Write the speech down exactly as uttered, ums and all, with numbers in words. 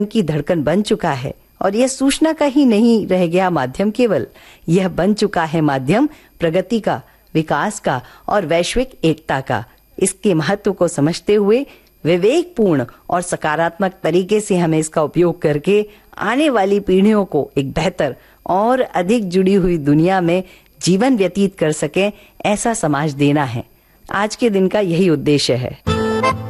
की धड़कन बन चुका है और यह सूचना का ही नहीं रह गया माध्यम, केवल यह बन चुका है माध्यम प्रगति का, विकास का और वैश्विक एकता का। इसके महत्व को समझते हुए विवेकपूर्ण और सकारात्मक तरीके से हमें इसका उपयोग करके आने वाली पीढ़ियों को एक बेहतर और अधिक जुड़ी हुई दुनिया में जीवन व्यतीत कर सकें, ऐसा समाज देना है। आज के दिन का यही उद्देश्य है।